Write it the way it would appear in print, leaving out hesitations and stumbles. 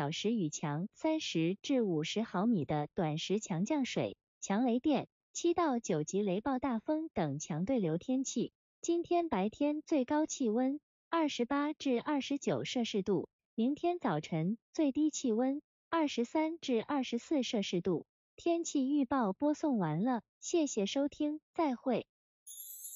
小时雨强30至50毫米的短时强降水、强雷电、7到9级雷暴大风等强对流天气。今天白天最高气温28至29摄氏度，明天早晨最低气温23至24摄氏度。天气预报播送完了，谢谢收听，再会。